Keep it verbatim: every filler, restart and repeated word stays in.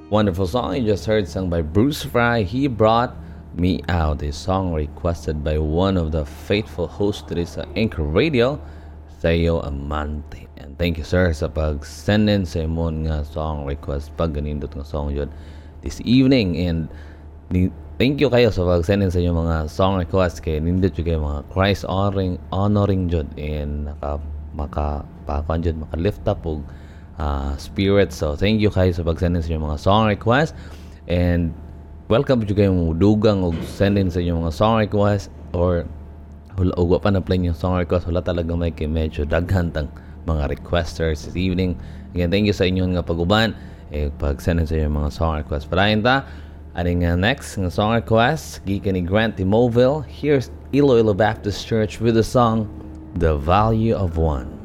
Wonderful song you just heard, sung by Bruce Fry. He brought me out, a song requested by one of the faithful hosts to this uh, Anchor Radio, Theo Amante. And thank you, sir, sa pag-send in sa imong nga song request pag ganindot nga song yun this evening. And ni- thank you kayo sa pag-send in sa inyong mga song request kay nindot yung kayo mga Christ honoring honoring jud and naka maka pa jud maka lift up og uh, spirit. So thank you kayo sa pag-send in sa inyong mga song request, and welcome jud kayo dugang og send in sa inyong mga song request, or wala ugwa pa na play yung song request, wala talaga may kay medyo daghan tang mga requesters this evening. Again, thank you sa inyong nga pag-uban eh, pag-send in sa inyong mga song request. Padayon ta aning uh, next nga song request gikan ni Grant Imoville. Here's Iloilo Baptist Church with the song The Value of One.